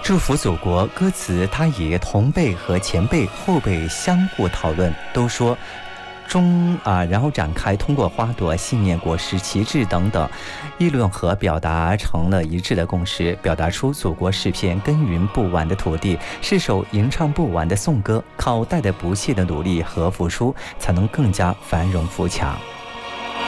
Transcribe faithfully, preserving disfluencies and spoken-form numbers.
祝福祖国歌词，他以同辈和前辈、后辈相互讨论，都说中啊，然后展开通过花朵、信念、果实、旗帜等等议论和表达成了一致的共识，表达出祖国是片耕耘不完的土地，是首吟唱不完的颂歌，靠带着不懈的努力和付出，才能更加繁荣富强。